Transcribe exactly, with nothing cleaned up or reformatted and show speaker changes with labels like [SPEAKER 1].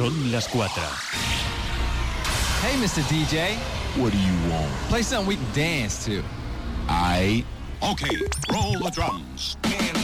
[SPEAKER 1] Són les quatre.
[SPEAKER 2] Hey, mister D J.
[SPEAKER 3] What do you want?
[SPEAKER 2] Play something we can dance to.
[SPEAKER 3] I.
[SPEAKER 4] Okay, roll the drums. Man